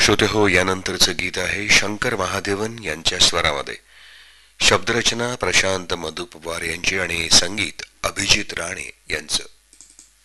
श्रोते हो, यानंतरचं गीत आहे शंकर महादेवन यांच्या स्वरामध्ये. शब्दरचना प्रशांत मधु पवार यांची आणि संगीत अभिजित राणे यांचं.